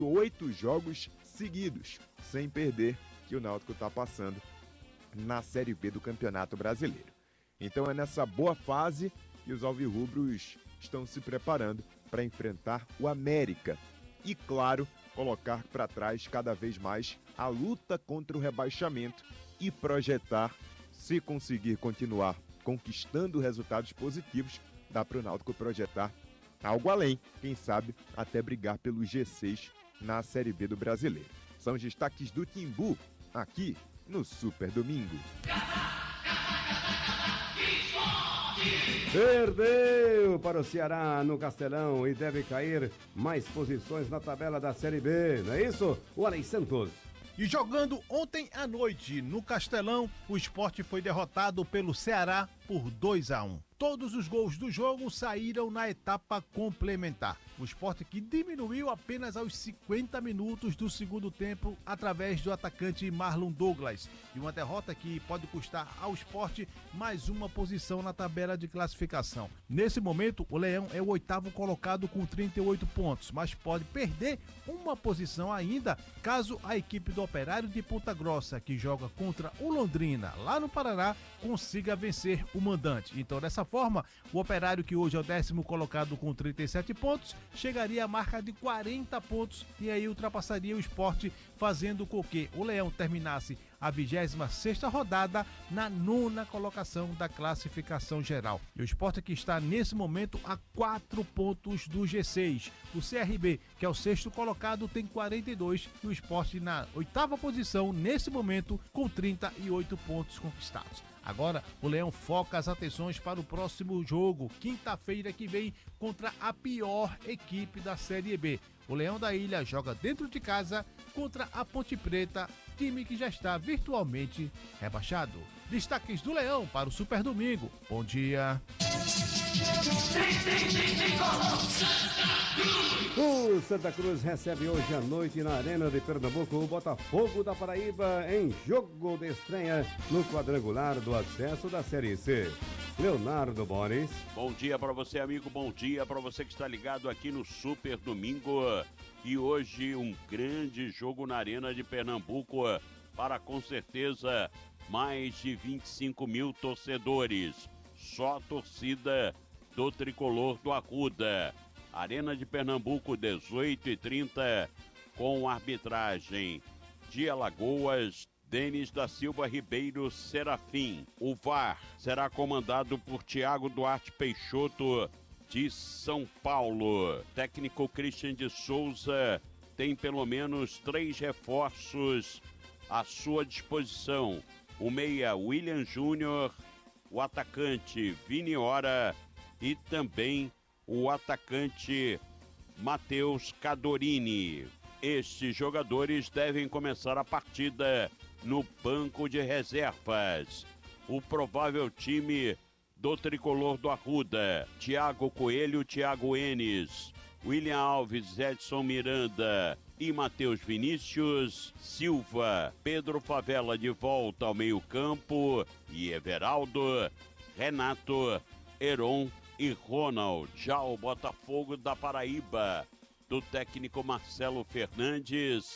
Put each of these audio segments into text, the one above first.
8 jogos seguidos, sem perder, que o Náutico está passando na Série B do Campeonato Brasileiro. Então é nessa boa fase que os alvirrubros estão se preparando para enfrentar o América. E, claro, colocar para trás cada vez mais a luta contra o rebaixamento e projetar, se conseguir continuar conquistando resultados positivos, dá para o Náutico projetar algo além, quem sabe até brigar pelo G6 na Série B do Brasileiro. São os destaques do Timbu, aqui no Super Domingo. Perdeu para o Ceará no Castelão e deve cair mais posições na tabela da Série B, não é isso? O Alex Santos. E jogando ontem à noite no Castelão, o Sport foi derrotado pelo Ceará por 2-1. Todos os gols do jogo saíram na etapa complementar. O Sport que diminuiu apenas aos 50 minutos do segundo tempo através do atacante Marlon Douglas. E uma derrota que pode custar ao Sport mais uma posição na tabela de classificação. Nesse momento, o Leão é o 8º colocado com 38 pontos, mas pode perder uma posição ainda caso a equipe do Operário de Ponta Grossa, que joga contra o Londrina lá no Paraná, consiga vencer o mandante. Então, dessa forma, o Operário, que hoje é o 10º colocado com 37 pontos, chegaria à marca de 40 pontos e aí ultrapassaria o Sport, fazendo com que o Leão terminasse a 26ª rodada na 9ª colocação da classificação geral. E o Sport que está nesse momento a 4 pontos do G6. O CRB, que é o 6º colocado, tem 42 e o Sport na 8ª posição nesse momento com 38 pontos conquistados. Agora, o Leão foca as atenções para o próximo jogo, quinta-feira que vem, contra a pior equipe da Série B. O Leão da Ilha joga dentro de casa contra a Ponte Preta, time que já está virtualmente rebaixado. Destaques do Leão para o Super Domingo. Bom dia. O Santa Cruz recebe hoje à noite na Arena de Pernambuco o Botafogo da Paraíba em jogo de estreia no quadrangular do acesso da Série C. Leonardo Boris. Bom dia para você, amigo, bom dia para você que está ligado aqui no Super Domingo. E hoje um grande jogo na Arena de Pernambuco para, com certeza, mais de 25 mil torcedores. Só a torcida do Tricolor do Arruda. Arena de Pernambuco, 18h30, com arbitragem de Alagoas, Denis da Silva Ribeiro Serafim. O VAR será comandado por Tiago Duarte Peixoto, de São Paulo. Técnico Christian de Souza tem pelo menos 3 reforços à sua disposição. O meia William Júnior, o atacante Vini Ora e também o atacante Matheus Cadorini. Estes jogadores devem começar a partida no banco de reservas. O provável time do Tricolor do Arruda: Thiago Coelho, Thiago Enes, William Alves, Edson Miranda e Matheus Vinícius Silva, Pedro Favela de volta ao meio-campo e Everaldo, Renato, Heron e Ronald. Já o Botafogo da Paraíba, do técnico Marcelo Fernandes,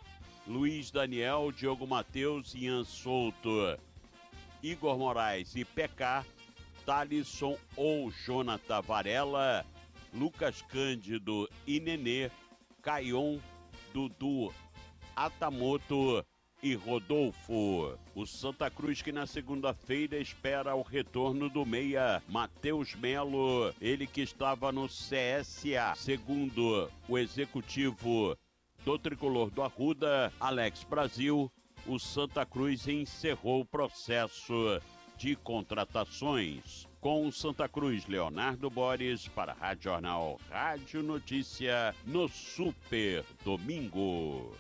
Luiz Daniel, Diogo Matheus, Ian Souto, Igor Moraes e PK, Thalisson ou Jonathan Varela, Lucas Cândido e Nenê, Caion, Dudu, Atamoto e Rodolfo. O Santa Cruz, que na segunda-feira espera o retorno do meia Matheus Melo, ele que estava no CSA. Segundo o executivo do Tricolor do Arruda, Alex Brasil, o Santa Cruz encerrou o processo de contratações. Com o Santa Cruz, Leonardo Boris para a Rádio Jornal, Rádio Notícia, no Super Domingo.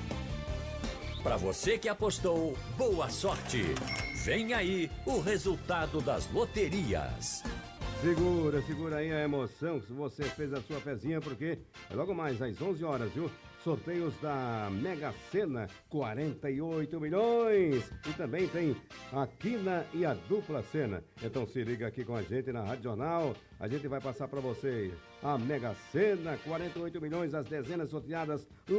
Para você que apostou, boa sorte. Vem aí o resultado das loterias. Segura aí a emoção se você fez a sua pezinha, porque é logo mais às 11 horas, viu? sorteios da Mega Sena, 48 milhões. E também tem a Quina e a Dupla Sena. Então se liga aqui com a gente na Rádio Jornal. A gente vai passar para vocês a Mega Sena, 48 milhões, as dezenas sorteadas